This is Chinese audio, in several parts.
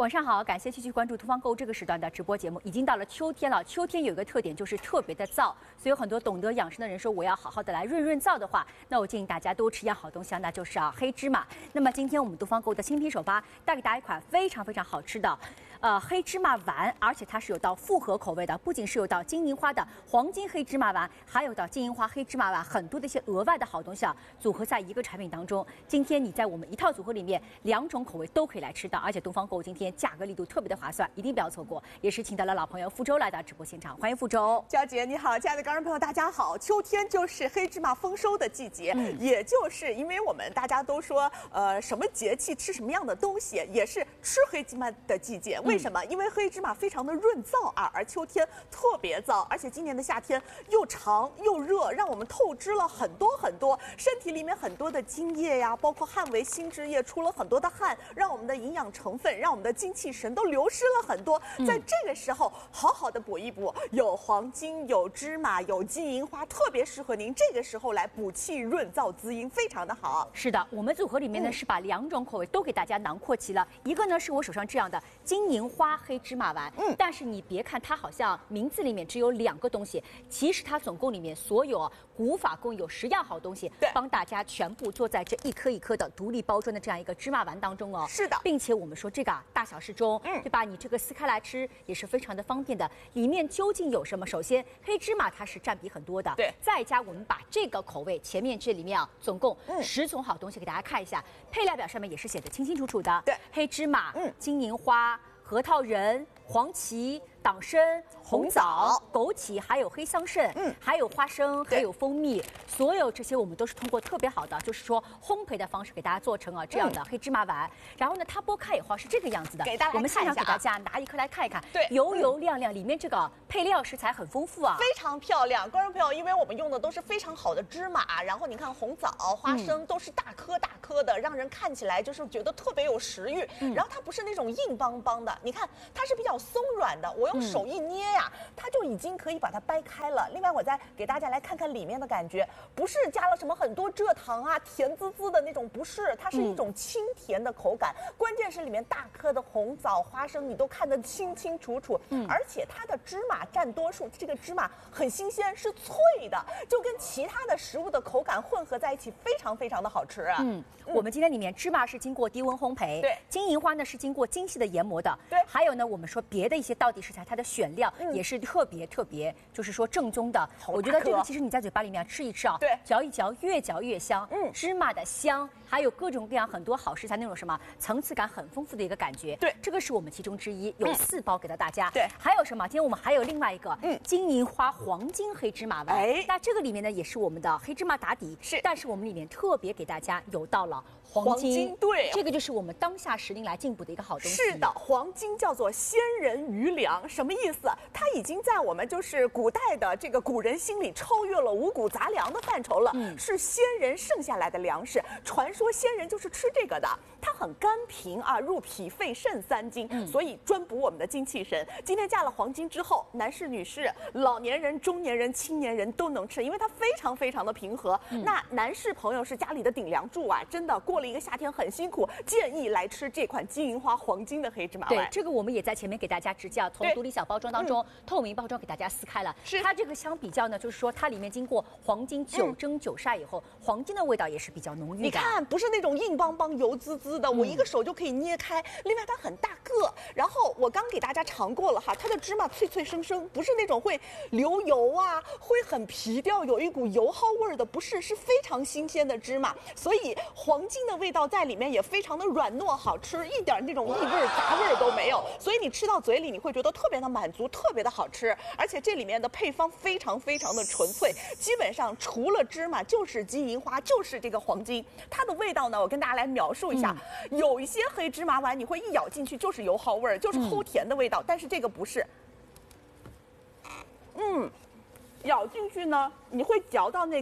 晚上好，感谢继续关注途方购物这个时段的直播节目。已经到了秋天了，秋天有一个特点就是特别的燥，所以有很多懂得养生的人说，我要好好的来润燥的话，那我建议大家多吃一样好东西啊，那就是黑芝麻。那么今天我们途方购物的新品首发，带给大家一款非常好吃的。黑芝麻丸，而且它是有到复合口味的，不仅是有到金银花的黄金黑芝麻丸，还有到金银花黑芝麻丸，很多的一些额外的好东西啊，组合在一个产品当中。今天你在我们一套组合里面，2种口味都可以来吃到，而且东方购物今天价格力度特别的划算，一定不要错过。也是请到了老朋友傅周来到直播现场，欢迎傅周。 娇姐你好，亲爱的观众朋友大家好。秋天就是黑芝麻丰收的季节，也就是因为我们大家都说，什么节气吃什么样的东西，也是吃黑芝麻的季节。为什么？因为黑芝麻非常的润燥啊，而秋天特别燥，而且今年的夏天又长又热，让我们透支了很多，身体里面很多的津液呀，包括汗为心之液，出了很多的汗，让我们的营养成分，让我们的精气神都流失了很多。在这个时候，好好的补一补，有黄金，有芝麻，有金银花，特别适合您这个时候来补气润燥滋阴，非常的好。 是的，我们组合里面呢是把2种口味都给大家囊括齐了，一个呢是我手上这样的金银花黑芝麻丸，但是你别看它好像名字里面只有2个东西，其实它总共里面所有古法共有10样好东西，帮大家全部做在这一颗一颗的独立包装的这样一个芝麻丸当中哦。 是的， 并且我们说这个大小适中，对吧？你这个撕开来吃也是非常的方便的。里面究竟有什么？首先，黑芝麻它是占比很多的， 对。 再加我们把这个口味前面这里面总共10种好东西给大家看一下，配料表上面也是写的清清楚楚的。 对， 黑芝麻、金银花、核桃仁、黄芪、党参、红枣、枸杞，还有黑桑葚，还有花生，还有蜂蜜，所有这些我们都是通过特别好的，就是说烘焙的方式给大家做成这样的黑芝麻丸。然后呢，它剥开以后是这个样子的， 给大家我们现场给大家拿一颗来看一看， 对， 油油亮亮，里面这个配料食材很丰富啊， 非常漂亮。观众朋友，因为我们用的都是非常好的芝麻，然后你看红枣、花生都是大颗的，让人看起来就是觉得特别有食欲。然后它不是那种硬邦邦的，你看它是比较松软的，我用手一捏呀，它就已经可以把它掰开了。另外，我再给大家来看看里面的感觉，不是加了什么很多蔗糖啊，甜滋滋的那种，不是，它是一种清甜的口感。关键是里面大颗的红枣、花生，你都看得清清楚楚。而且它的芝麻占多数，这个芝麻很新鲜，是脆的，就跟其他的食物的口感混合在一起，非常的好吃啊。 我们今天里面芝麻是经过低温烘焙， 对， 金银花呢是经过精细的研磨的， 对， 还有呢我们说别的一些道地食材，它的选料也是特别，就是说正宗的。我觉得这个其实你在嘴巴里面吃一吃啊， 对， 嚼一嚼，越嚼越香。芝麻的香，还有各种各样很多好食材那种什么层次感很丰富的一个感觉。 对， 这个是我们其中之一，有4包给到大家。 对， 还有什么？今天我们还有另外一个金银花黄金黑芝麻丸。那这个里面呢也是我们的黑芝麻打底，但是我们里面特别给大家有到了黄金， 对， 这个就是我们当下时令来进补的一个好东西。 是的，黄金叫做先人余粮，什么意思？它已经在我们就是古代的这个古人心里超越了五谷杂粮的范畴了，是先人剩下来的粮食。传说先人就是吃这个的，它很甘平啊，入脾肺肾3经，所以专补我们的精气神。今天加了黄金之后，男士、女士、老年人、中年人、青年人都能吃，因为它非常的平和。那男士朋友是家里的顶梁柱啊，真的过了一个夏天很辛苦，建议来吃这款金银花黄金的黑芝麻丸。 对，这个我们也在前面给大家直接从独立小包装当中透明包装给大家撕开了。它这个相比较呢，就是说它里面经过黄金9蒸9晒以后，黄金的味道也是比较浓郁的。 你看，不是那种硬邦邦、油滋滋的，我一个手就可以捏开。另外，它很大个，然后我刚给大家尝过了哈，它的芝麻脆生，不是那种会流油啊，会很皮掉，有一股油耗味的，不是，是非常新鲜的芝麻，所以黄金的味道在里面也非常的软糯好吃，一点那种异味杂味都没有，所以你吃到嘴里你会觉得特别的满足，特别的好吃。而且这里面的配方非常的纯粹，基本上除了芝麻就是金银花，就是这个黄金。它的味道呢，我跟大家来描述一下，有一些黑芝麻丸你会一咬进去就是油耗味，就是齁甜的味道，但是这个不是。咬进去呢，你会嚼到那个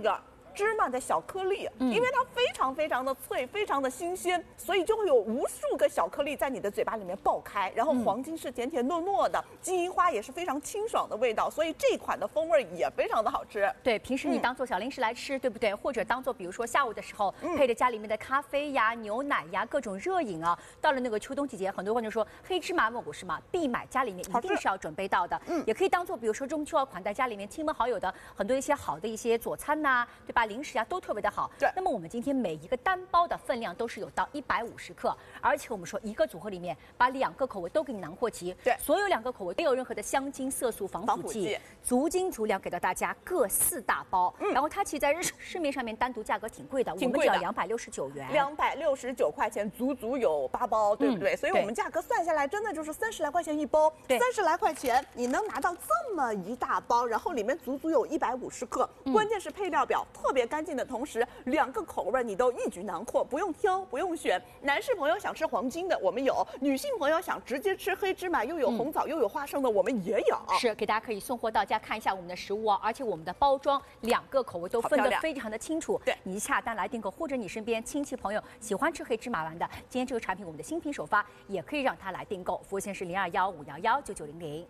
芝麻的小颗粒，因为它非常非常的脆，非常的新鲜，所以就会有无数个小颗粒在你的嘴巴里面爆开。然后黄金是甜甜糯糯的，金银花也是非常清爽的味道，所以这款的风味也非常的好吃。 对，平时你当做小零食来吃，对不对？或者当做比如说下午的时候，配着家里面的咖啡呀、牛奶呀、各种热饮啊。到了那个秋冬季节，很多观众说黑芝麻蘑菇是嘛必买，家里面一定是要准备到的。也可以当做比如说中秋啊，款待家里面亲朋好友的很多一些好的一些佐餐呐，对吧？零食呀都特别的好。 对。 那么我们今天每一个单包的分量都是有到150克，而且我们说一个组合里面把2个口味都给你囊括齐。 对。 所有2个口味没有任何的香精、色素、防腐剂，足斤足两给到大家各4大包。然后它其实在市面上面单独价格挺贵的，我们只要269元。 269块钱，足足有8包，对不对？所以我们价格算下来，真的就是30来块钱一包，30来块钱你能拿到这么一大包，然后里面足足有150克。关键是配料表特别干净的同时，2个口味你都一举囊括，不用挑，不用选。男士朋友想吃黄金的，我们有；女性朋友想直接吃黑芝麻，又有红枣又有花生的，我们也有。 是给大家可以送货到家看一下我们的实物哦，而且我们的包装2个口味都分得非常的清楚。 对， 你下单来订购，或者你身边亲戚朋友喜欢吃黑芝麻丸的，今天这个产品我们的新品首发，也可以让他来订购。服务线是0215119900。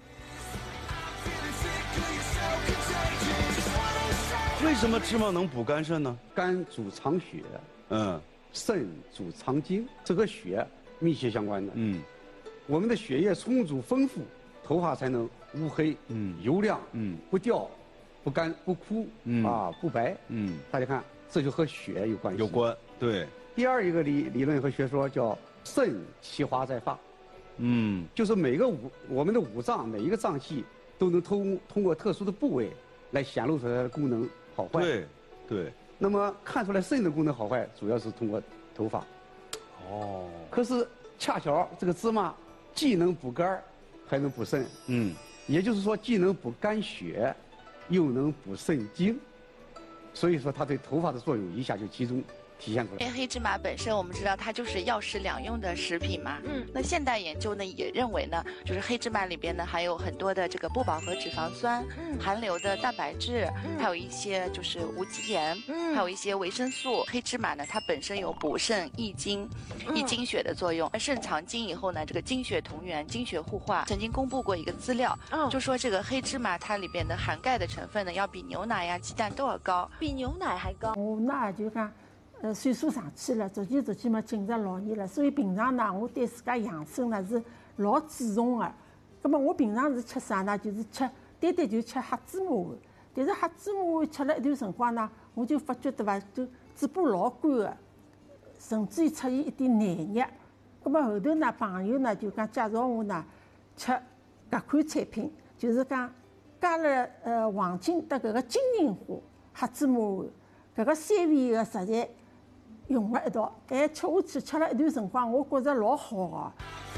为什么芝麻能补肝肾呢？ 肝主藏血，肾主藏精，这和血密切相关的。我们的血液充足丰富，头发才能乌黑，油亮，不掉，不干不枯，不白，大家看，这就和血有关系。 有关，对。 第二一个理论和学说叫肾其华在发，就是我们的五脏每一个脏器都能通过特殊的部位来显露出来的功能好坏。 对，对。 那么看出来肾的功能好坏，主要是通过头发。可是恰巧这个芝麻既能补肝，还能补肾。也就是说既能补肝血，又能补肾精，所以说它对头发的作用一下就集中体现出来。 因为黑芝麻本身我们知道它就是药食两用的食品嘛，那现代研究呢也认为呢，就是黑芝麻里边呢含有很多的这个不饱和脂肪酸，含硫的蛋白质，还有一些就是无机盐，还有一些维生素。黑芝麻呢它本身有补肾益精、益精血的作用。肾藏精以后呢，这个精血同源、精血互化。曾经公布过一个资料，就说这个黑芝麻它里边的含钙的成分呢，要比牛奶呀、鸡蛋都要高， 比牛奶还高。 我那就讲。岁数上去了，逐渐嘛进入老年了，所以平常呢，我对自家养生呢是老注重的。那么我平常是吃啥呢？就是单就吃黑芝麻丸。但是黑芝麻丸吃了一段辰光呢，我就发觉对伐，就嘴巴老干的，甚至于出现一点黏液。那么后头呢，朋友呢就讲介绍我呢吃搿款产品，就是讲加了黄金的搿个金银花黑芝麻丸，搿个3味的食材。用了一道，吃下去吃了一段辰光，我觉着老好的。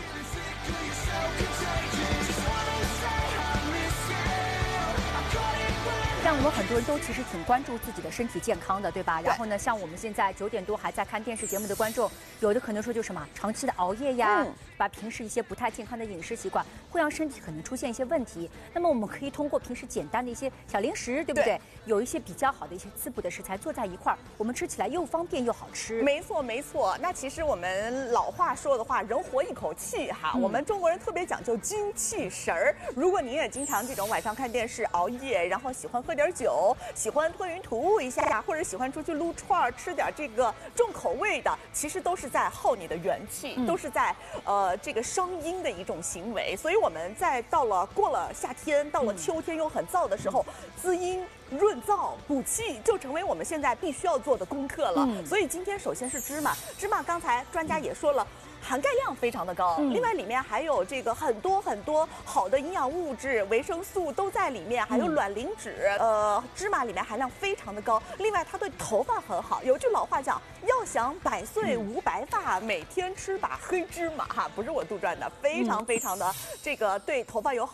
像我们很多人都其实挺关注自己的身体健康的，对吧？然后呢，像我们现在9点多还在看电视节目的观众，有的可能说就什么长期的熬夜呀，把平时一些不太健康的饮食习惯，会让身体可能出现一些问题。那么我们可以通过平时简单的一些小零食，对不对？有一些比较好的一些滋补的食材做在一块儿，我们吃起来又方便又好吃。 没错，没错。那其实我们老话说的话，人活一口气哈。我们中国人特别讲究精气神儿。如果您也经常这种晚上看电视熬夜，然后喜欢喝点酒，喜欢吞云吐雾一下，或者喜欢出去撸串儿，吃点这个重口味的，其实都是在耗你的元气，都是在这个伤阴的一种行为。所以我们在过了夏天，到了秋天又很燥的时候，滋阴润燥补气就成为我们现在必须要做的功课了。所以今天首先是芝麻，刚才专家也说了。含钙量非常的高，另外里面还有这个很多好的营养物质、维生素都在里面，还有卵磷脂。芝麻里面含量非常的高，另外它对头发很好。有句老话讲，要想百岁无白发，每天吃把黑芝麻哈，不是我杜撰的，非常的这个对头发有好处。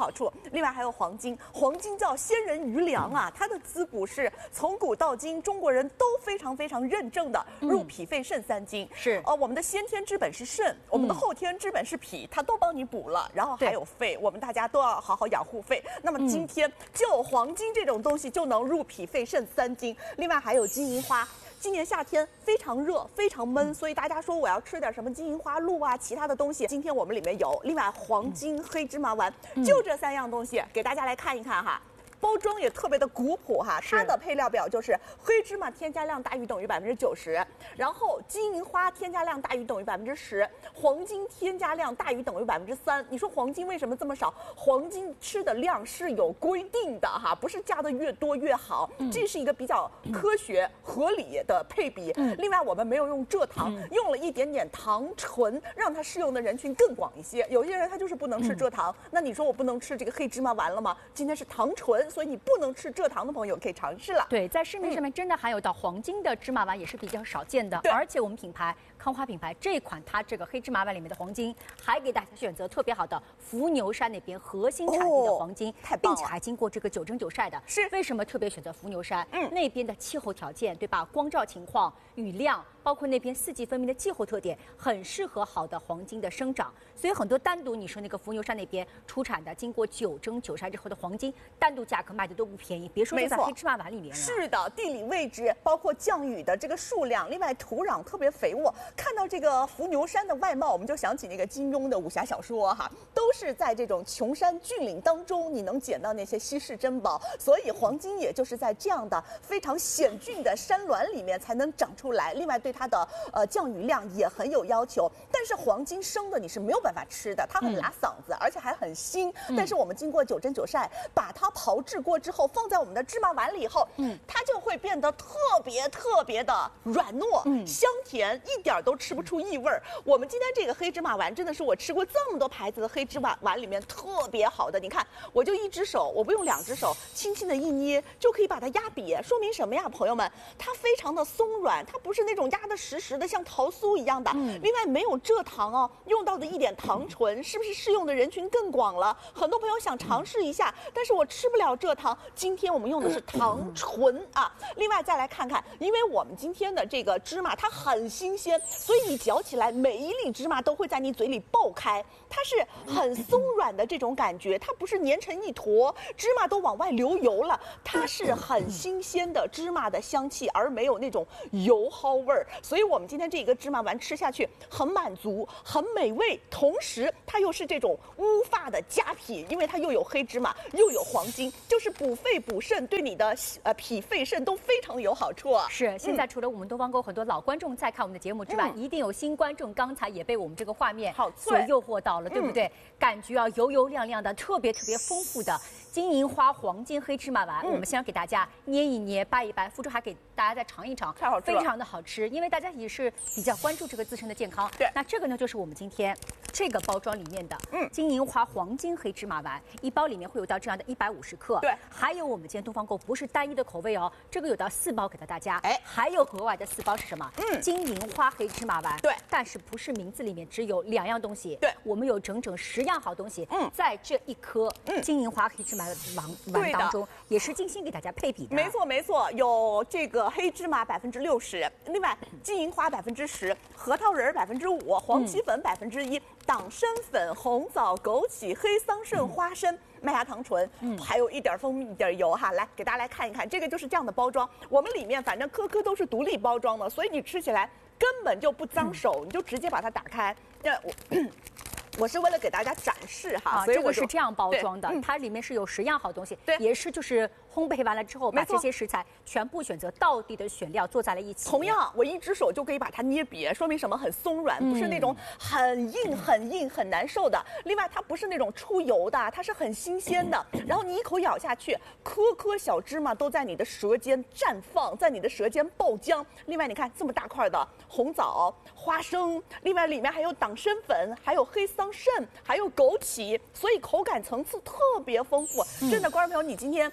另外还有黄金，黄金叫先人余粮啊，它的滋补是从古到今中国人都非常非常认证的，入脾肺肾三经。 是我们的先天之本是肾，我们的后天之本是脾，它都帮你补了，然后还有肺，我们大家都要好好养护肺。那么今天就黄金这种东西就能入脾肺肾三经，另外还有金银花。今年夏天非常热，非常闷，所以大家说我要吃点什么金银花露啊，其他的东西，今天我们里面有。另外，黄金黑芝麻丸，就这3样东西，给大家来看一看哈。包装也特别的古朴哈，它的配料表就是黑芝麻添加量大于等于90%，然后金银花添加量大于等于10%，黄金添加量大于等于3%。你说黄金为什么这么少？黄金吃的量是有规定的哈，不是加的越多越好，这是一个比较科学合理的配比。另外我们没有用蔗糖，用了一点点糖醇，让它适用的人群更广一些。有些人他就是不能吃蔗糖，那你说我不能吃这个黑芝麻丸了吗？今天是糖醇。所以你不能吃蔗糖的朋友可以尝试了。 对，在市面上面真的含有到黄金的芝麻丸也是比较少见的，而且我们品牌康花品牌这一款它这个黑芝麻丸里面的黄金，还给大家选择特别好的伏牛山那边核心产地的黄金，并且还经过这个9蒸9晒的。 是为什么特别选择伏牛山？那边的气候条件对吧？光照情况、雨量，包括那边4季分明的气候特点，很适合好的黄金的生长。所以很多单独你说那个伏牛山那边出产的，经过9蒸9晒之后的黄金，单独价格卖的都不便宜，别说就在黑芝麻丸里面了。 是的，地理位置，包括降雨的这个数量，另外土壤特别肥沃。看到这个伏牛山的外貌，我们就想起那个金庸的武侠小说哈，都是在这种穷山峻岭当中，你能捡到那些稀世珍宝。所以黄金也就是在这样的非常险峻的山峦里面才能长出来。另外对它的降雨量也很有要求。但是黄金生的你是没有办法吃的，它很拉嗓子，而且还很腥。但是我们经过9蒸9晒，把它炮制过之后，放在我们的芝麻丸里以后，它就会变得特别的软糯、香甜，一点都吃不出异味儿。我们今天这个黑芝麻丸真的是我吃过这么多牌子的黑芝麻丸里面特别好的。你看，我就1只手，我不用2只手，轻轻的一捏就可以把它压瘪。说明什么呀，朋友们？它非常的松软，它不是那种压得实实的像桃酥一样的。另外没有蔗糖哦，用到的一点糖醇，是不是适用的人群更广了？很多朋友想尝试一下，但是我吃不了蔗糖。今天我们用的是糖醇啊。另外再来看看，因为我们今天的这个芝麻它很新鲜，所以你嚼起来每一粒芝麻都会在你嘴里爆开，它是很松软的这种感觉，它不是粘成一坨，芝麻都往外流油了，它是很新鲜的芝麻的香气，而没有那种油耗味儿。所以我们今天这个芝麻丸吃下去很满足，很美味，同时它又是这种乌发的佳品，因为它又有黑芝麻又有黄金，就是补肺补肾，对你的脾肺肾都非常有好处。 是，现在除了我们东方沟很多老观众在看我们的节目之外，一定有新观众刚才也被我们这个画面所诱惑到了，对不对？感觉啊油油亮亮的，特别丰富的金银花黄金黑芝麻丸，我们先给大家捏一捏、掰一掰，付出还给大家再尝一尝， 太好吃了， 非常的好吃。因为大家也是比较关注这个自身的健康。 对， 那这个呢就是我们今天这个包装里面的金银花黄金黑芝麻丸，一包里面会有到这样的150克。 对， 还有我们今天东方购不是单一的口味哦，这个有到4包给到大家。还有额外的4包是什么？金银花黑芝麻丸。 对， 但是不是名字里面只有2样东西？ 对， 我们有整整10样好东西。在这一颗金银花黑芝麻丸当中，也是精心给大家配比的。 没错，有这个黑芝麻60%，另外金银花10%，核桃仁5%，黄芪粉1%，党参粉、红枣、枸杞、黑桑葚、花生。麦芽糖醇，还有一点蜂蜜，一点油哈。来，给大家来看一看，这个就是这样的包装。我们里面反正颗颗都是独立包装的，所以你吃起来根本就不脏手，你就直接把它打开。我是为了给大家展示哈，所以这个是这样包装的，它里面是有10样好东西， 对， 也是就是烘焙完了之后，把这些食材全部选择道地的选料做在了一起。 同样，我1只手就可以把它捏瘪，说明什么？很松软，不是那种很硬很难受的。另外，它不是那种出油的，它是很新鲜的。然后你一口咬下去，颗颗小芝麻都在你的舌尖绽放，在你的舌尖爆浆。另外，你看这么大块的红枣、花生，另外里面还有党参粉，还有黑桑葚，还有枸杞，所以口感层次特别丰富。真的，观众朋友，你今天一定要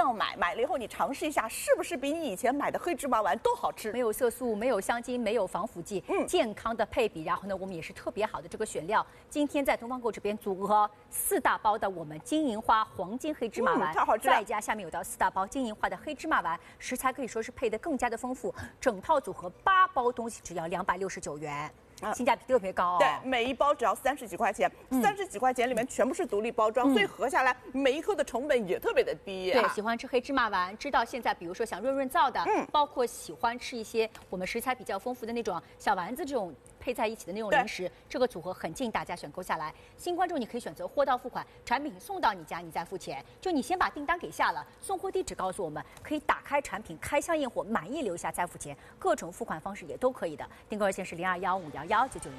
要买，买了以后你尝试一下，是不是比你以前买的黑芝麻丸都好吃？ 没有色素，没有香精，没有防腐剂，健康的配比。然后呢，我们也是特别好的这个选料。今天在东方购这边组合4大包的我们金银花黄金黑芝麻丸， 太好吃了。 再加下面有到4大包金银花的黑芝麻丸，食材可以说是配得更加的丰富。整套组合8包东西只要269元。性价比特别高、哦， 对，每一包只要30几块钱，30几块钱里面全部是独立包装，所以合下来每一颗的成本也特别的低。 对，喜欢吃黑芝麻丸，知道现在比如说想润燥的，包括喜欢吃一些我们食材比较丰富的那种小丸子这种配在一起的那种零食，这个组合很建议大家选购下来。新观众你可以选择货到付款，产品送到你家，你再付钱。就你先把订单给下了，送货地址告诉我们，可以打开产品开箱验货，满意留下再付钱，各种付款方式也都可以的。订购热线是0215119900。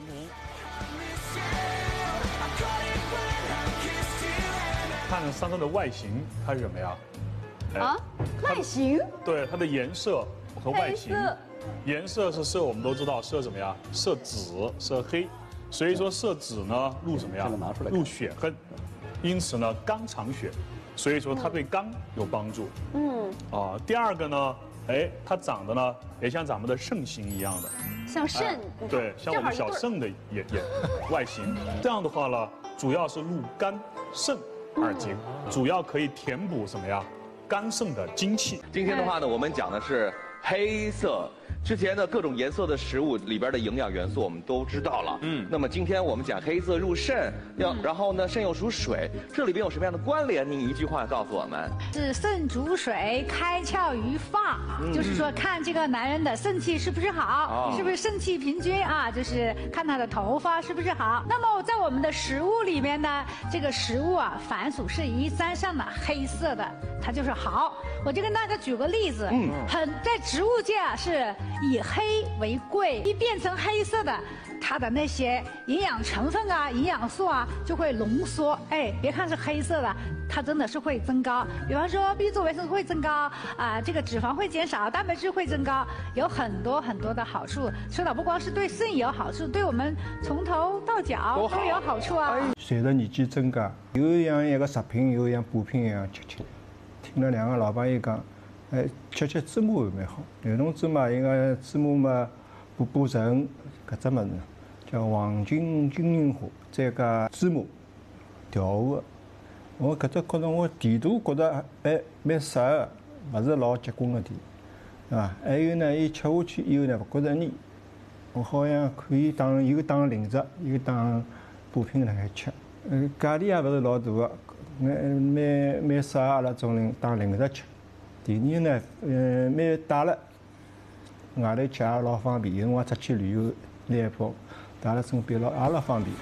看上身的外形，它是什么呀？ 啊，外形？ 对，它的颜色和外形。颜色是色，我们都知道色什么呀？色紫、色黑。所以说色紫呢，入什么呀？入血恨，因此呢，肝藏血，所以说它对肝有帮助。第二个呢，它长得呢也像咱们的肾形一样的。 像肾， 对，像我们小肾的也外形。这样的话呢，主要是入肝、肾2经，主要可以填补什么呀？肝肾的精气。 今天的话呢，我们讲的是黑色。之前的各种颜色的食物里边的营养元素我们都知道了。那么今天我们讲黑色入肾，然后呢肾又属水，这里边有什么样的关联？您一句话告诉我们。 是肾主水，开窍于发，就是说看这个男人的肾气是不是好，是不是肾气平均啊？就是看他的头发是不是好。那么在我们的食物里面呢，这个食物啊，凡属是一沾上的黑色的，它就是好。我就跟大家举个例子，在植物界啊是以黑为贵，一变成黑色的，它的那些营养成分啊、营养素啊就会浓缩。别看是黑色的，它真的是会增高。比方说 B 族维生素会增高这个脂肪会减少，蛋白质会增高，有很多很多的好处。吃了不光是对肾有好处，对我们从头到脚都有好处啊。 随着年纪增加，有像一个食品，有像补品一样吃。听了2个老朋友讲，吃芝麻会蛮好。有种芝麻，应该芝麻嘛补肾，搿只物事叫黄金金银花，再加芝麻调和。我搿只觉着我甜度觉着蛮适合，勿是老结棍个甜，对伐？还有呢，伊吃下去以后呢，勿觉着腻。我好像可以当零食，又当补品辣海吃。价钿也勿是老大个。蛮适合阿拉种人当零食吃。第二呢，蛮带了外头吃也老方便，有辰光出去旅游拿一包，带了身边也老方便。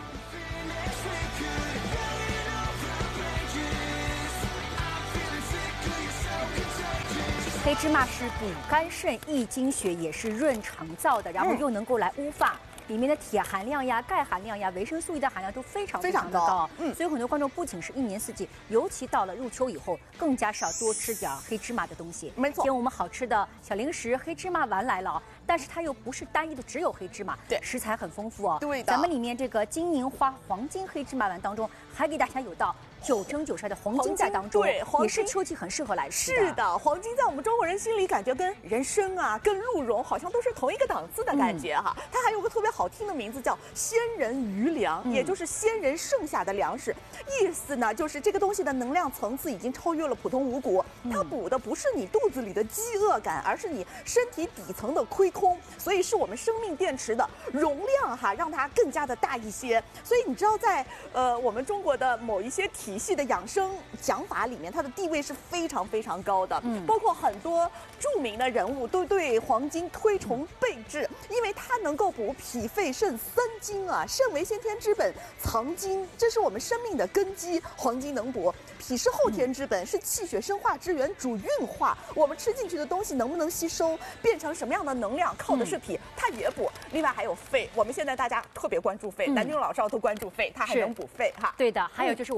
黑芝麻是补肝肾、益精血，也是润肠燥的，然后又能够来乌发。里面的铁含量呀、钙含量呀、维生素 E 的含量都非常的高，所以很多观众不仅是1年4季，尤其到了入秋以后，更加是要多吃点黑芝麻的东西。 没错， 今天我们好吃的小零食黑芝麻丸来了，但是它又不是单一的只有黑芝麻， 对， 食材很丰富哦。 对的， 咱们里面这个金银花黄金黑芝麻丸当中，还给大家有到9蒸9晒的黄金在当中， 对， 也是秋季很适合来吃的。 是的，黄金在我们中国人心里感觉跟人参啊、跟鹿茸好像都是同一个档次的感觉哈。它还有个特别好听的名字叫鲜人余粮，也就是鲜人剩下的粮食。意思呢，就是这个东西的能量层次已经超越了普通五谷，它补的不是你肚子里的饥饿感，而是你身体底层的亏空，所以是我们生命电池的容量哈，让它更加的大一些。所以你知道在我们中国的某一些体系的养生讲法里面，它的地位是非常非常高的，包括很多著名的人物都对黄金推崇备至，因为它能够补脾肺肾3经啊，肾为先天之本，藏精，这是我们生命的根基，黄金能补。脾是后天之本，是气血生化之源，主运化。我们吃进去的东西能不能吸收，变成什么样的能量，靠的是脾，它也补。另外还有肺，我们现在大家特别关注肺，男女老少都关注肺，它还能补肺哈。 对的，还有就是我们今天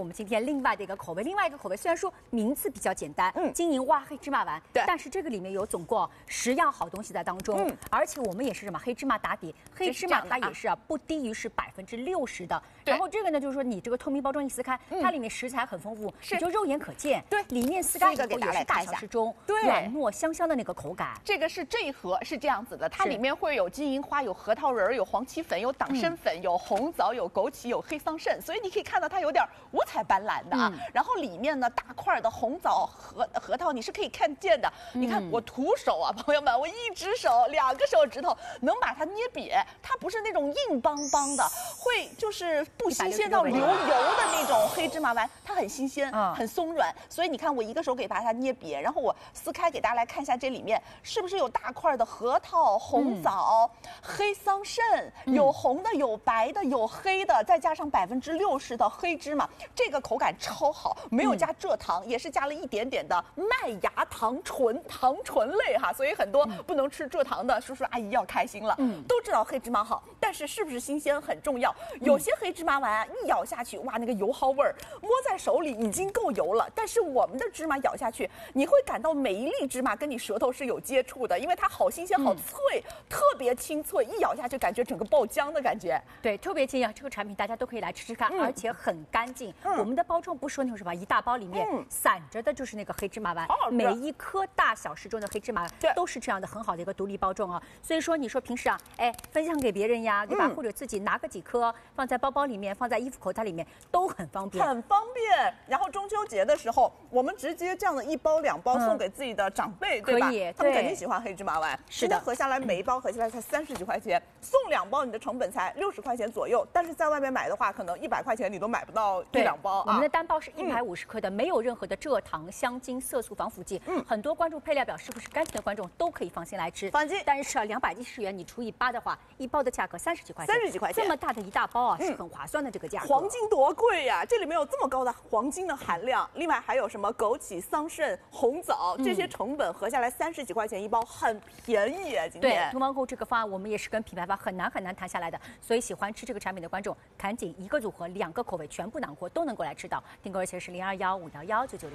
另外的一个口味。另外一个口味虽然说名字比较简单，金银蛙黑芝麻丸， 对， 但是这个里面有总共10样好东西在当中，而且我们也是什么黑芝麻打底，黑芝麻它也是不低于是60%的。然后这个呢，就是说你这个透明包装一撕开，它里面食材很丰富，也就肉眼可见。对，里面撕开以后也是大小适中，软糯香香的那个口感。 这个是这一盒是这样子的，它里面会有金银花、有核桃仁、有黄芪粉、有党参粉、有红枣、有枸杞、有黑桑葚，所以你可以看到它有点五彩斑斓的啊。然后里面呢，大块的红枣、核桃你是可以看见的。你看我徒手啊，朋友们，我1只手2个手指头能把它捏瘪，它不是那种硬邦邦的，会就是不新鲜到流油的那种黑芝麻丸，它很新鲜，很松软。所以你看我一个手给把它捏瘪，然后我撕开给大家来看一下这里面是不是有大块的核桃、红枣、黑桑葚，有红的、有白的、有黑的，再加上60%的黑芝麻，这个口感超好，没有加蔗糖，也是加了一点点的麦芽糖醇类哈，所以很多不能吃蔗糖的叔叔阿姨要开心了。都知道黑芝麻好，但是是不是新鲜很重要。有些黑芝麻丸一咬下去，哇，那个油耗味儿，摸在手里已经够油了，但是我们的芝麻咬下去，你会感到每一粒芝麻跟你舌头是有接触的，因为它好新鲜、好脆，特别清脆，一咬下去感觉整个爆浆的感觉。 对，特别建议这个产品大家都可以来吃吃看，而且很干净。我们的包装不是说那种什么一大包里面散着的，就是那个黑芝麻丸，每一颗大小适中的黑芝麻都是这样的很好的一个独立包装啊。所以说你说平时啊，分享给别人呀，对吧？或者自己拿个几颗放在包包里面，放在衣服口袋里面都很方便， 很方便。然后中秋节的时候，我们直接这样的1包2包送给自己的长辈，对吧？他们肯定喜欢黑芝麻丸。是的，合下来每一包合下来才30几块钱，送2包你的成本才60块钱左右，但是在外面买的话，可能100块钱你都买不到1、2包。 我们的单包是150克的，没有任何的蔗糖、香精、色素、防腐剂。很多关注配料表是不是干净的观众都可以放心来吃。 放心。 但是210元你除以8的话，1包的价格30几块钱。30几块钱，这么大的一大包啊，是很划算的这个价格。 黄金多贵呀！这里面有这么高的黄金的含量，另外还有什么枸杞、桑葚、红枣这些成本合下来30几块钱1包，很便宜耶！今天对东方购这个方案，我们也是跟品牌方很难谈下来的，所以喜欢吃这个产品的观众，赶紧1个组合2个口味全部囊括，都能够来吃到。订购热线是0215119900。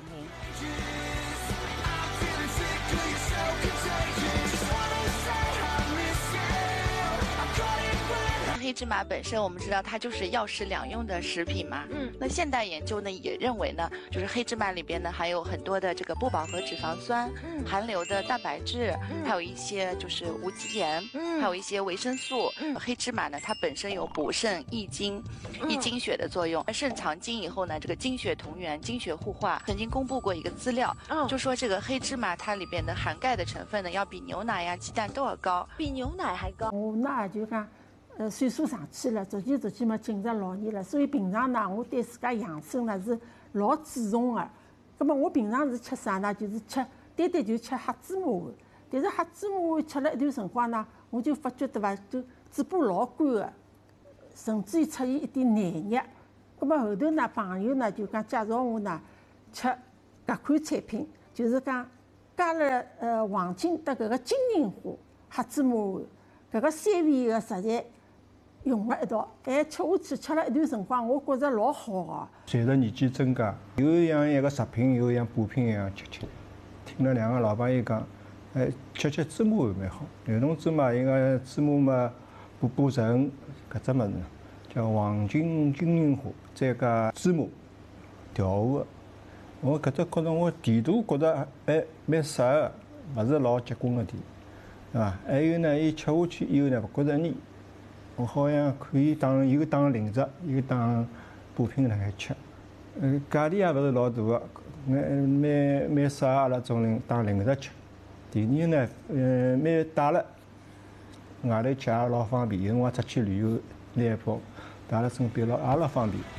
黑芝麻本身我们知道它就是药食两用的食品嘛，那现代研究呢也认为呢，就是黑芝麻里边呢含有很多的这个不饱和脂肪酸，含硫的蛋白质，还有一些就是无机盐，还有一些维生素。黑芝麻呢它本身有补肾益精、益精血的作用。肾藏精以后呢，这个精血同源、精血互化。曾经公布过一个资料，就说这个黑芝麻它里边的含钙的成分呢，要比牛奶呀、鸡蛋都要高， 比牛奶还高。 那就讲。岁数上去了，逐渐嘛进入老年了，所以平常呢，我对自家养生呢是老注重的。那么我平常是吃啥呢？就是吃单就吃黑芝麻丸。但是黑芝麻丸吃了一段辰光呢，我就发觉对伐，就嘴巴老干的，甚至于出现一点黏液。那么后头呢，朋友呢就讲介绍我呢吃搿款产品，就是讲加了黄金的搿个金银花黑芝麻丸，搿个3味个食材。用了一道，吃下去吃了一段辰光，我觉着老好个。 随着年纪增加，有像一个食品，有像补品一样吃。听了2个老朋友讲，吃芝麻丸蛮好。有种芝麻，应该芝麻嘛补肾，搿只物事叫黄金银花，再加芝麻调和个。我搿只觉着我甜度觉着蛮适合，勿是老结棍个甜，对伐？还有呢，伊吃下去以后呢，勿觉着腻。我好像可以当零食，又当补品辣海吃。价钿也勿是老大个，蛮适合阿拉种人当零食吃。第二呢，蛮带了外头吃也老方便，有辰光出去旅游拿一包，带辣身边也老方便。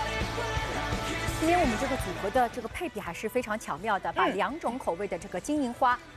今天我们这个组合的这个配比还是非常巧妙的，把2种口味的这个金银花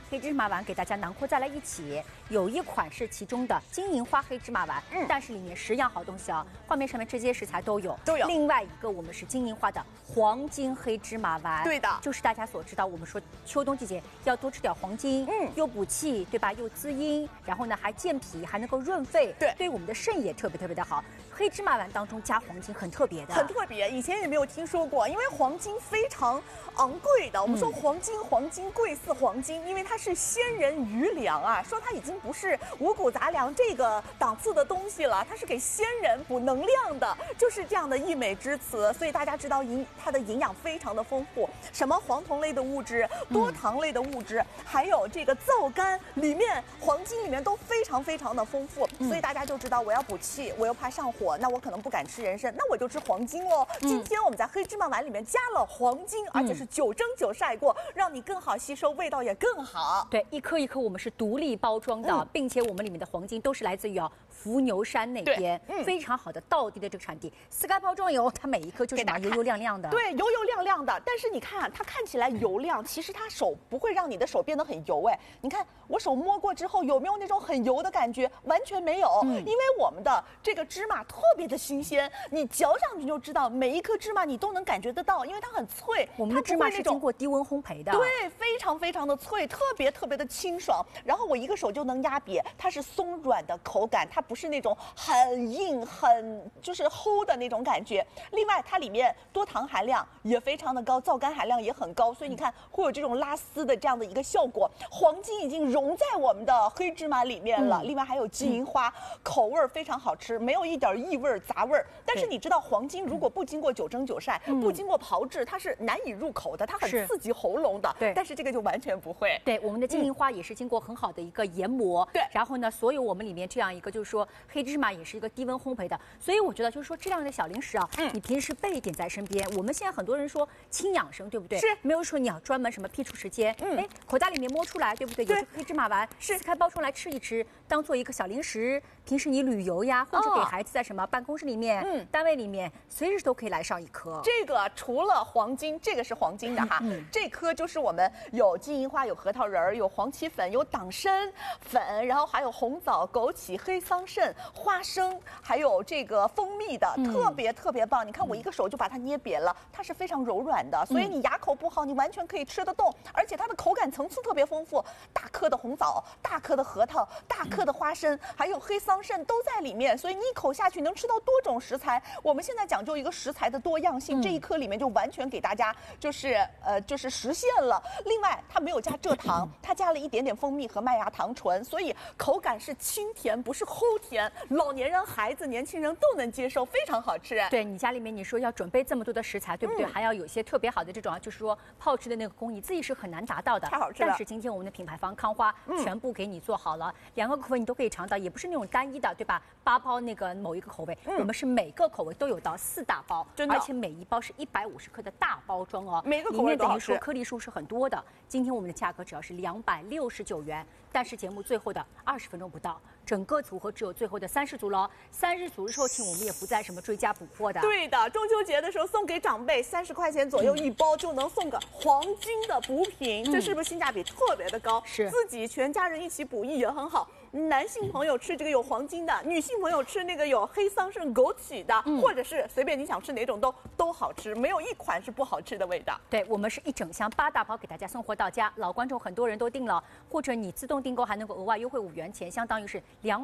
黑芝麻丸给大家囊括在了一起。有一款是其中的金银花黑芝麻丸，但是里面10样好东西啊，画面上面这些食材都有。另外一个我们是金银花的黄金黑芝麻丸， 对的， 就是大家所知道，我们说秋冬季节要多吃点黄金，又补气，对吧？又滋阴，然后呢还健脾，还能够润肺，对我们的肾也特别的好。黑芝麻丸当中加黄金很特别的， 很特别，以前也没有听说过，因为黄金非常昂贵的。我们说黄金贵似黄金，因为它是鲜人余粮啊，说它已经不是五谷杂粮这个档次的东西了，它是给鲜人补能量的，就是这样的溢美之词。所以大家知道它的营养非常的丰富，什么黄酮类的物质、多糖类的物质，还有这个皂苷里面，黄金里面都非常的丰富。所以大家就知道我要补气，我又怕上火，那我可能不敢吃人参，那我就吃黄金喽。今天我们在黑芝麻丸里面加了黄金，而且是9蒸9晒过，让你更好吸收，味道也更好。 对，一颗一颗我们是独立包装的，并且我们里面的黄金都是来自于伏牛山那边非常好的道地的这个产地。撕开包装以后，它每一颗就是油亮亮的， 对，油亮亮的。但是你看它看起来油亮，其实它手不会让你的手变得很油哎。你看我手摸过之后，有没有那种很油的感觉？完全没有，因为我们的这个芝麻特别的新鲜，你嚼上去就知道，每一颗芝麻你都能感觉得到，因为它很脆。 我们的芝麻是经过低温烘焙的， 对，非常的脆，特别的清爽。然后我一个手就能压瘪，它是松软的口感，它不是那种很硬就是齁的那种感觉。另外它里面多糖含量也非常的高，皂苷含量也很高，所以你看会有这种拉丝的这样的一个效果。黄金已经融在我们的黑芝麻里面了，另外还有金银花，口味非常好吃，没有一点异味杂味。但是你知道黄金如果不经过9蒸9晒，不经过炮制，它是难以入口的，它很刺激喉咙的。对，但是这个就完全不会。 对，我们的金银花也是经过很好的一个研磨。对，然后呢，所有我们里面这样一个就是说黑芝麻也是一个低温烘焙的，所以我觉得就是说这样的小零食啊，你平时备一点在身边。我们现在很多人说轻养生，对不对？是，没有说你要专门什么辟出时间，口袋里面摸出来，对不对？有黑芝麻丸，撕开包装来吃一吃，当做一个小零食。平时你旅游呀，或者给孩子在什么办公室里面、单位里面，随时都可以来上一颗。 这个除了黄金，这个是黄金的哈，这颗就是我们有金银花、有核桃仁儿、有黄芪粉、有党参粉，然后还有红枣、枸杞、黑桑葚、花生，还有这个蜂蜜的，特别棒。你看我一个手就把它捏瘪了，它是非常柔软的，所以你牙口不好，你完全可以吃得动，而且它的口感层次特别丰富，大颗的红枣、大颗的核桃、大颗的花生，还有黑桑葚都在里面，所以你一口下去能吃到多种食材。我们现在讲究一个食材的多样性，这一颗里面就完全给大家就是实现了。另外它没有加蔗糖，它加了一点点蜂蜜和麦芽糖醇，所以口感是清甜，不是齁甜，老年人、孩子、年轻人都能接受，非常好吃。 对，你家里面你说要准备这么多的食材，对不对？还要有一些特别好的这种就是说炮制的那个工艺，自己是很难达到的。 太好吃了。 但是今天我们的品牌方康花全部给你做好了，2个口味你都可以尝到，也不是那种单一的，对吧？8包那个某一个口味，我们是每个口味都有到4大包，真的，而且每一包是150克的大包装哦， 每个口味里面等于说颗粒数是很多的。今天我们的价格只要是269元，但是节目最后的20分钟不到，整个组合只有最后的30组了。30组的售罄我们也不再什么追加补货的。 对的，中秋节的时候送给长辈30块钱左右一包，就能送个黄金的补品，这是不是性价比特别的高？ 是， 自己全家人一起补益也很好。男性朋友吃这个有黄金的，女性朋友吃那个有黑桑葚、枸杞的，或者是随便你想吃哪种都好吃，没有一款是不好吃的味道。 对，我们是一整箱8大包给大家送货到家，老观众很多人都订了，或者你自动订购还能够额外优惠5元钱，相当于是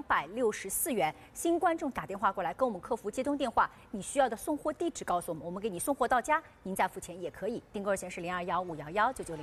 264元。新观众打电话过来跟我们客服接通电话，你需要的送货地址告诉我们，我们给你送货到家，您再付钱也可以。订购热线是0215119900。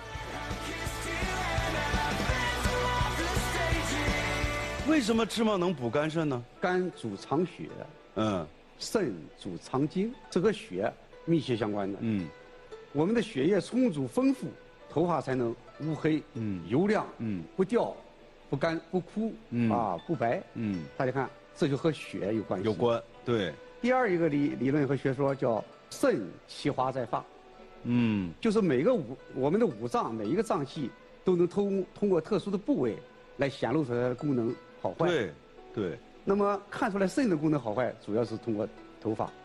为什么芝麻能补肝肾呢？ 肝主藏血，肾主藏精，这和血密切相关的。我们的血液充足丰富，头发才能乌黑，油亮，不掉，不干不枯，不白。大家看，这就和血有关系。 有关，对。 第二一个理论和学说叫肾其华在发，就是我们的五脏每一个脏器都能通过特殊的部位来显露出来的功能好坏。 对。 那么看出来肾的功能好坏，主要是通过头发。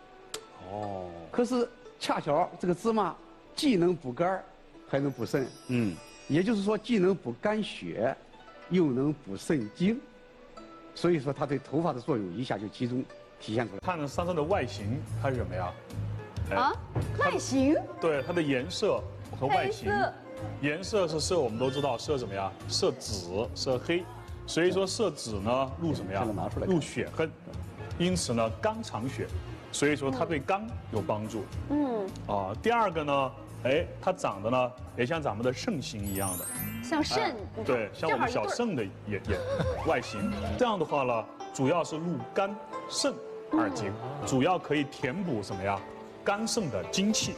可是恰巧这个芝麻既能补肝，还能补肾。 也就是说既能补肝血，又能补肾精，所以说它对头发的作用一下就集中体现出来。 看上身的外形，它是什么呀？ 啊，外形？ 对，它的颜色和外形。颜色是色，我们都知道色什么呀？色紫、色黑。所以说色紫呢，入什么呀？入血恨，因此呢，肝藏血，所以说它对肝有帮助。第二个呢，它长得呢也像咱们的肾形一样的， 像肾。 对，像我们小肾的也外形。这样的话呢，主要是入肝、肾二经，主要可以填补什么呀？肝肾的精气。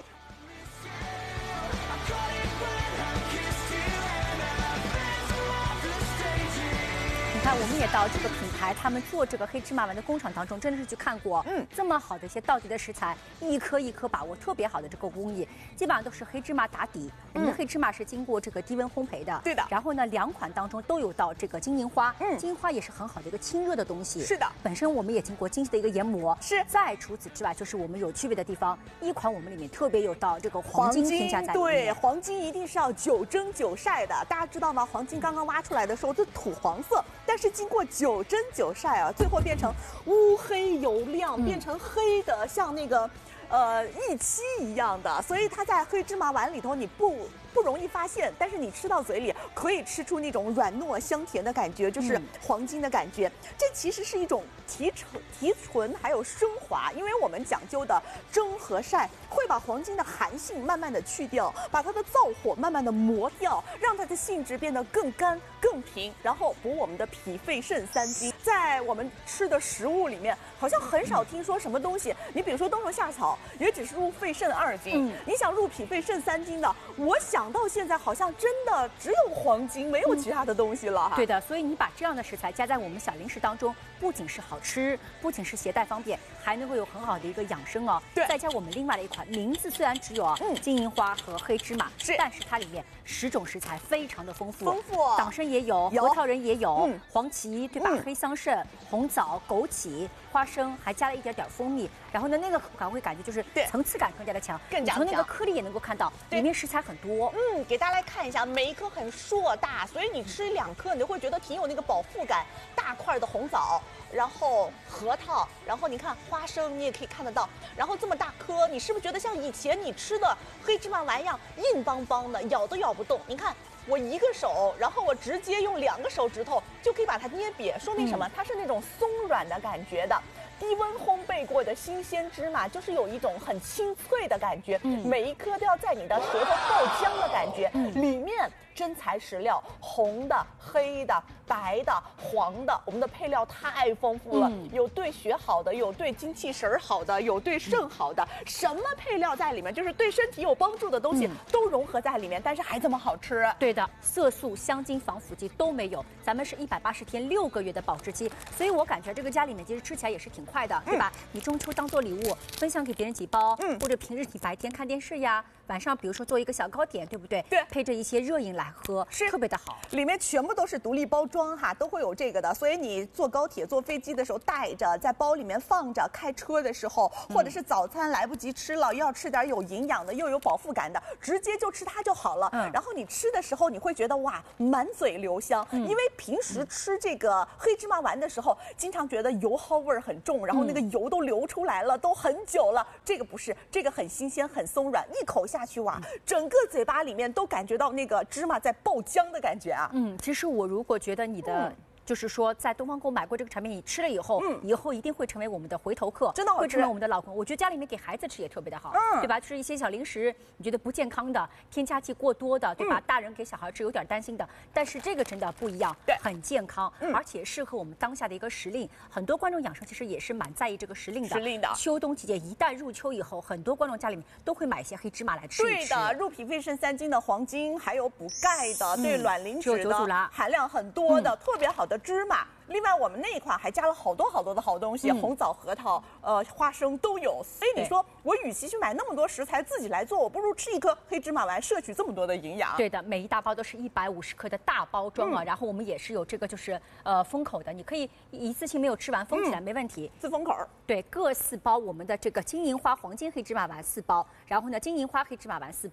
你看，我们也到这个品牌，他们做这个黑芝麻丸的工厂当中，真的是去看过。这么好的一些道地的食材，一颗一颗把握特别好的这个工艺，基本上都是黑芝麻打底。我们的黑芝麻是经过这个低温烘焙的。 对的。 然后呢，两款当中都有到这个金银花。金银花也是很好的一个清热的东西。 是的。 本身我们也经过精细的一个研磨。 是。 再除此之外，就是我们有区别的地方，一款我们里面特别有到这个黄金添加在里面。 对，黄金一定是要9蒸9晒的，大家知道吗？黄金刚刚挖出来的时候是土黄色，但是经过9蒸9晒啊，最后变成乌黑油亮，变成黑的，像那个玉漆一样的，所以它在黑芝麻丸里头你不容易发现，但是你吃到嘴里可以吃出那种软糯香甜的感觉，就是黄金的感觉。这其实是一种提纯还有升华，因为我们讲究的蒸和晒会把黄金的寒性慢慢的去掉，把它的燥火慢慢的磨掉，让它的性质变得更干更平，然后补我们的脾肺肾3经。在我们吃的食物里面，好像很少听说什么东西，你比如说冬虫夏草，也只是入肺肾2经，你想入脾肺肾3经的，我想到现在好像真的只有黄金，没有其他的东西了哈。 对的，所以你把这样的食材加在我们小零食当中，不仅是好吃，不仅是携带方便，还能够有很好的一个养生哦。 对， 再加我们另外的一款，名字虽然只有金银花和黑芝麻，但是它里面10种食材非常的丰富，党参也有，核桃仁也有，黄芪对吧？黑桑葚、红枣、枸杞、花生，还加了一点点蜂蜜，然后呢，那个口感会感觉就是层次感更加的强，从那个颗粒也能够看到里面食材很多。 给大家来看一下，每一颗很硕大，所以你吃2颗，你就会觉得挺有那个饱腹感。大块的红枣，然后核桃，然后你看花生，你也可以看得到，然后这么大颗，你是不是觉得像以前你吃的黑芝麻丸一样硬邦邦的，咬都咬不动？你看我一个手，然后我直接用2个手指头就可以把它捏瘪，说明什么？它是那种松软的感觉的。低温烘焙过的新鲜芝麻，就是有一种很清脆的感觉，每一颗都要在你的舌头爆浆的感觉，里面真材实料，红的、黑的、白的、黄的，我们的配料太丰富了，有对血好的，有对精气神好的，有对肾好的，什么配料在里面，就是对身体有帮助的东西都融合在里面，但是还这么好吃。 对的，色素、香精、防腐剂都没有，咱们是180天6个月的保质期，所以我感觉这个家里面其实吃起来也是挺快的，对吧？你中秋当做礼物分享给别人几包，或者平日你白天看电视呀，晚上比如说做一个小糕点，对不对？ 对， 配着一些热饮来喝，是特别的好。 里面全部都是独立包装哈，都会有这个的，所以你坐高铁、坐飞机的时候带着，在包里面放着，开车的时候，或者是早餐来不及吃了，又要吃点有营养的，又有饱腹感的，直接就吃它就好了。然后你吃的时候，你会觉得哇，满嘴留香，因为平时吃这个黑芝麻丸的时候，经常觉得油耗味儿很重，然后那个油都流出来了，都很久了。这个不是，这个很新鲜，很松软，一口下去哇，整个嘴巴里面都感觉到那个芝麻在爆浆的感觉啊。 其实我如果觉得你的。就是说，在东方购买过这个产品，你吃了以后，以后一定会成为我们的回头客， 真的会成为我们的老公。我觉得家里面给孩子吃也特别的好，对吧？就是一些小零食，你觉得不健康的、添加剂过多的，对吧？大人给小孩吃有点担心的，但是这个真的不一样， 对， 很健康，而且适合我们当下的一个时令。很多观众养生其实也是蛮在意这个时令的。秋冬季节一旦入秋以后，很多观众家里面都会买一些黑芝麻来吃一吃。 对的，入脾肺肾3经的黄金，还有补钙的，对卵磷脂的含量很多的，特别好的芝麻。另外，我们那一款还加了好多的好东西，红枣、核桃、花生都有。所以你说，我与其去买那么多食材自己来做，我不如吃一颗黑芝麻丸，摄取这么多的营养。 对的，每一大包都是150克的大包装啊。然后我们也是有这个就是封口的，你可以一次性没有吃完封起来没问题， 自封口。 对，各4包我们的这个金银花黄金黑芝麻丸4包，然后呢金银花黑芝麻丸4包。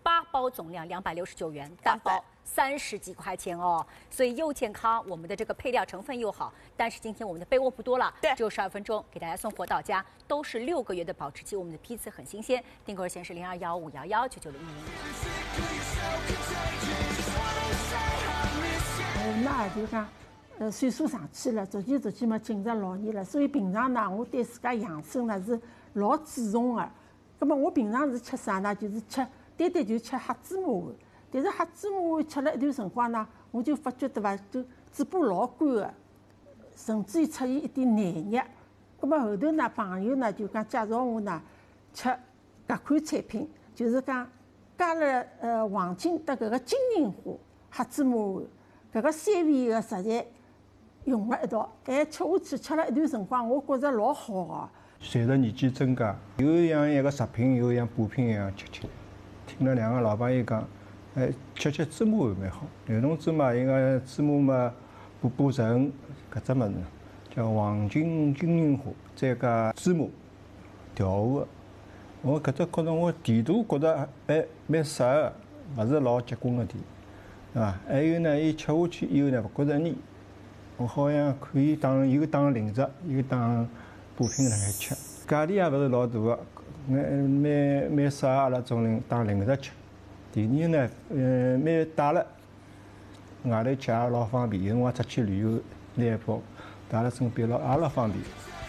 8包总量269元，单包30几块钱哦，所以又健康，我们的这个配料成分又好。但是今天我们的备货不多了， 对， 只有12分钟，给大家送货到家，都是6个月的保质期，我们的批次很新鲜。订购热线是0215119910。 那就讲，岁数上去了，逐渐嘛进入老年了，所以平常呢，我对自家养生呢是老注重的。那么我平常是吃啥呢？就是吃单就吃黑芝麻丸。但是黑芝麻丸吃了一段辰光呢，我就发觉对伐，就嘴巴老干的，甚至于出现一点黏液。那么后头呢，朋友呢就讲介绍我呢吃搿款产品，就是讲加了黄金的搿个金银花黑芝麻丸。搿个3味个食材用了一道，吃下去吃了一段辰光，我觉着老好个。 随着年纪增加，有像一个食品，有像补品一样吃。听了2个老朋友讲，吃芝麻丸蛮好。有种芝麻，应该芝麻嘛补肾，搿只物事叫黄金银花，再加芝麻调和个。我搿只觉着我甜度觉着蛮适合个，勿是老结棍个甜。啊，还有呢，伊吃下去以后呢，勿觉着腻，我好像可以当零食，又当补品来吃，价钿也勿是老大个，蛮适合阿拉种人当零食吃。第二呢，蛮带了外头吃也老方便，有辰光出去旅游拿一包，带辣身边也老方便。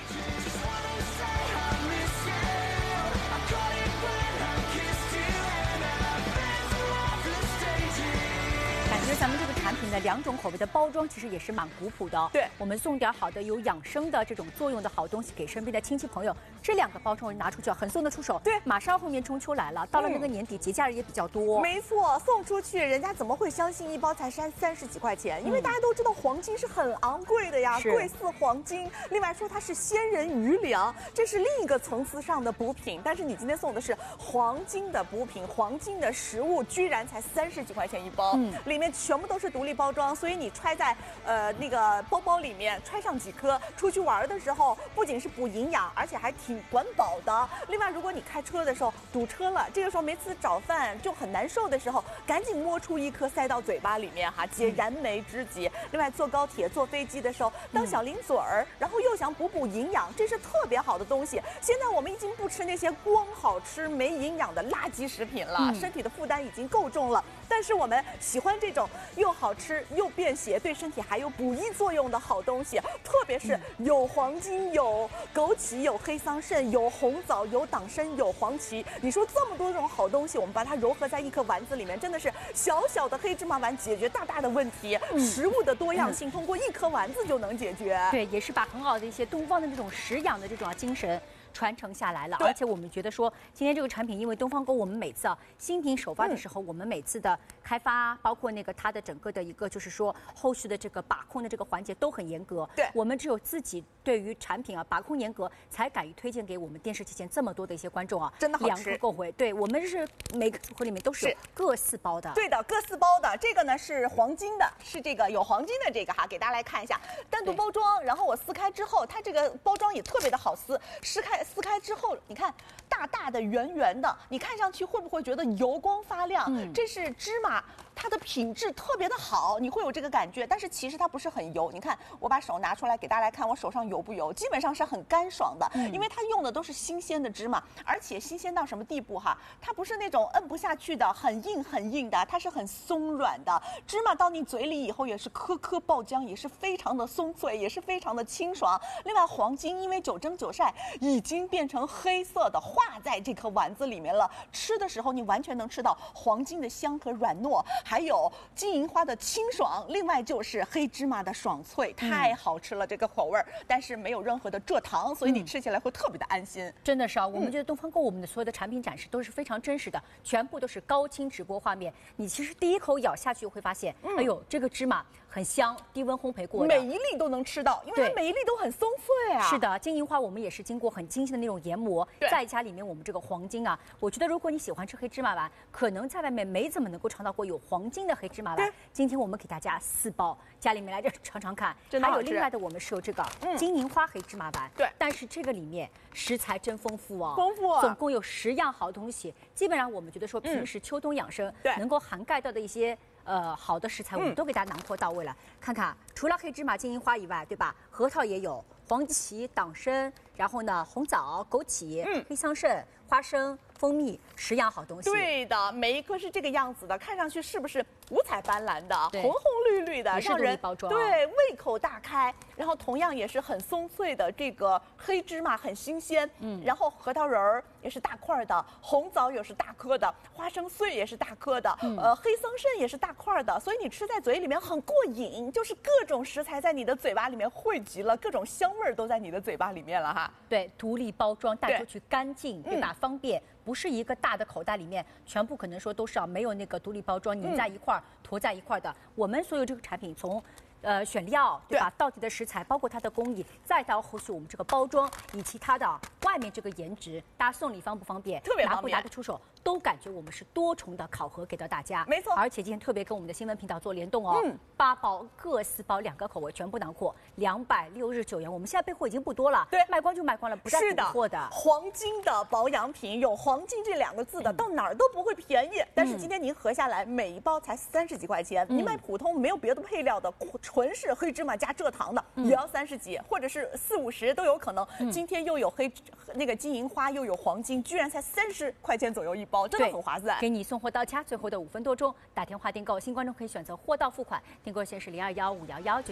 咱们这个产品的2种口味的包装其实也是蛮古朴的哦。 对， 我们送点好的有养生的这种作用的好东西给身边的亲戚朋友。这2个包装拿出去很送得出手。 对， 马上后面中秋来了，到了那个年底节假日也比较多。 没错，送出去人家怎么会相信一包才30几块钱？因为大家都知道黄金是很昂贵的呀，贵似黄金。另外说它是鲜人余粮，这是另一个层次上的补品。但是你今天送的是黄金的补品，黄金的食物，居然才30几块钱一包，里面全部都是独立包装，所以你揣在那个包包里面，揣上几颗，出去玩的时候不仅是补营养，而且还挺管饱的。另外，如果你开车的时候堵车了，这个时候没吃早饭就很难受的时候，赶紧摸出一颗塞到嘴巴里面哈，解燃眉之急。另外，坐高铁、坐飞机的时候当小零嘴儿，然后又想补营养，这是特别好的东西。现在我们已经不吃那些光好吃没营养的垃圾食品了，身体的负担已经够重了。但是我们喜欢这种又好吃又便携，对身体还有补益作用的好东西，特别是有黄金、有枸杞、有黑桑葚、有红枣、有党参、有黄芪。你说这么多种好东西，我们把它糅合在一颗丸子里面，真的是小小的黑芝麻丸解决大大的问题。食物的多样性通过一颗丸子就能解决。 对，也是把很好的一些东方的这种食养的这种精神传承下来了。而且我们觉得说，今天这个产品，因为东方沟我们每次新品首发的时候，我们每次的开发，包括那个它的整个的一个就是说后续的这个把控的这个环节都很严格。 对， 我们只有自己对于产品把控严格，才敢于推荐给我们电视机前这么多的一些观众真的好吃。 2个购回，对我们是每个组合里面都是各4包的。 对的，各4包的。这个呢是黄金的，是这个有黄金的这个哈，给大家来看一下单独包装。然后我撕开之后，它这个包装也特别的好撕，撕开之后，你看大大的圆圆的，你看上去会不会觉得油光发亮？这是芝麻，它的品质特别的好，你会有这个感觉。但是其实它不是很油，你看我把手拿出来给大家来看，我手上油不油？基本上是很干爽的，因为它用的都是新鲜的芝麻，而且新鲜到什么地步哈？它不是那种摁不下去的很硬的，它是很松软的。芝麻到你嘴里以后也是颗颗爆浆，也是非常的松脆，也是非常的清爽。另外黄金因为久蒸久晒已经变成黑色的，化在这颗丸子里面了。吃的时候你完全能吃到黄金的香和软糯，还有金银花的清爽，另外就是黑芝麻的爽脆，太好吃了这个口味儿。但是没有任何的蔗糖，所以你吃起来会特别的安心。 真的是我们觉得东方购我们的所有的产品展示都是非常真实的，全部都是高清直播画面。你其实第一口咬下去会发现，哎呦，这个芝麻很香，低温烘焙过的， 每一粒都能吃到，因为它每一粒都很松脆啊。 是的，金银花我们也是经过很精细的那种研磨，再加里面我们这个黄金啊，我觉得如果你喜欢吃黑芝麻丸，可能在外面没怎么能够尝到过有黄金的黑芝麻丸。今天我们给大家4包，家里面来尝尝看。还有另外的，我们是有这个金银花黑芝麻丸，对，但是这个里面食材真丰富哦，丰富，总共有10样好东西，基本上我们觉得说平时秋冬养生能够涵盖到的一些。好的食材我们都给大家囊括到位了。看看，除了黑芝麻、金银花以外，对吧？核桃也有，黄芪、党参，然后呢，红枣、枸杞、黑桑葚、花生、蜂蜜，10样好东西。 对的，每一颗是这个样子的，看上去是不是五彩斑斓的、红红绿绿的，让人包装对胃口大开。然后同样也是很松脆的，这个黑芝麻很新鲜，然后核桃仁儿也是大块的，红枣也是大颗的，花生碎也是大颗的，黑桑葚也是大块的，所以你吃在嘴里面很过瘾，就是各种食材在你的嘴巴里面汇集了，各种香味儿都在你的嘴巴里面了哈。 对，独立包装，带出去干净，对吧？方便。不是一个大的口袋里面全部可能说都是没有那个独立包装拧在一块儿、坨在一块儿的。我们所有这个产品从选料对吧，到底的食材，包括它的工艺，再到后续我们这个包装以及它的外面这个颜值，大家送礼方不方便？ 特别方便， 拿不拿得出手，都感觉我们是多重的考核给到大家。 没错， 而且今天特别跟我们的新闻频道做联动哦，8包各4包2个口味全部囊括，269元。我们现在备货已经不多了，对，卖光就卖光了，不再补货的。 黄金的保养品，有黄金这2个字的，到哪儿都不会便宜。但是今天您合下来，每一包才30几块钱，您买普通没有别的配料的，纯是黑芝麻加蔗糖的，也要30几，或者是40、50都有可能。今天又有那个金银花，又有黄金，居然才30块钱左右1包，真的很划算。 给你送货到家，最后的5分多钟，打电话订购，新观众可以选择货到付款，订购线是0215119900。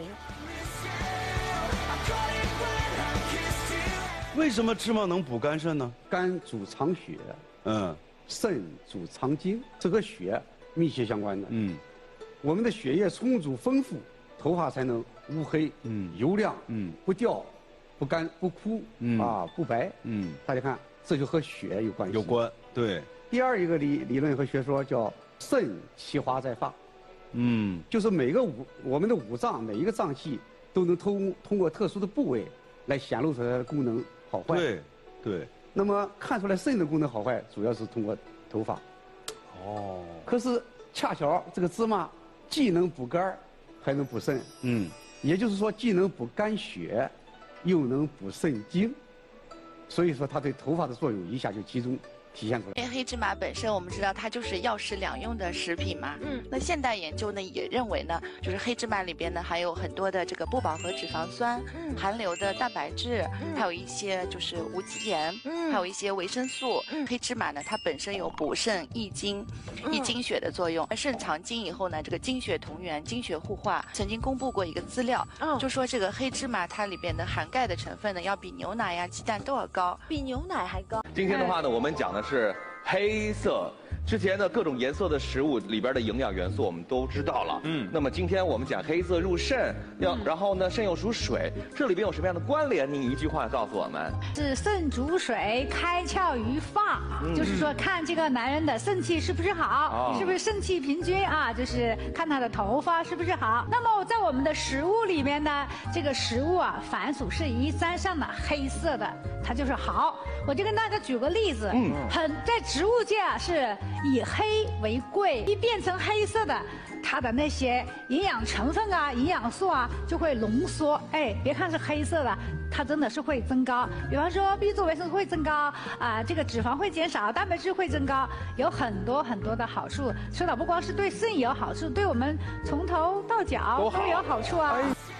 为什么芝麻能补肝肾呢？ 肝主藏血，肾主藏精，这和血密切相关的。我们的血液充足丰富，头发才能乌黑，油亮，不掉，不干不枯，不白，大家看，这就和血有关系。 有关，对。 第二一个理论和学说叫肾其华在发，就是我们的5脏每一个脏器都能通过特殊的部位来显露出来的功能好坏。 对。 那么看出来肾的功能好坏，主要是通过头发。可是恰巧这个芝麻既能补肝，还能补肾。也就是说既能补肝血，又能补肾精，所以说它对头发的作用一下就集中体现出来。 因为黑芝麻本身我们知道它就是药食两用的食品嘛，那现代研究呢也认为呢，就是黑芝麻里边呢含有很多的这个不饱和脂肪酸，含硫的蛋白质，还有一些就是无机盐，还有一些维生素。黑芝麻呢它本身有补肾益精、益精血的作用。肾藏精以后呢，这个精血同源、精血互化。曾经公布过一个资料，就说这个黑芝麻它里边的含钙的成分呢要比牛奶呀、鸡蛋都要高， 比牛奶还高。 今天的话呢，我们讲的是黑色。之前的各种颜色的食物里边的营养元素我们都知道了，那么今天我们讲黑色入肾，然后呢肾又属水，这里边有什么样的关联？您一句话告诉我们。 是肾主水，开窍于发，就是说看这个男人的肾气是不是好，是不是肾气平均啊？就是看他的头发是不是好。那么在我们的食物里面呢，这个食物啊，凡属是一沾上的黑色的，它就是好。我就跟大家举个例子，在植物界啊是以黑为贵，一变成黑色的，它的那些营养成分啊、营养素啊就会浓缩。别看是黑色的，它真的是会增高。比方说 B 族维生素会增高这个脂肪会减少，蛋白质会增高，有很多很多的好处。吃了不光是对肾有好处，对我们从头到脚都有好处啊。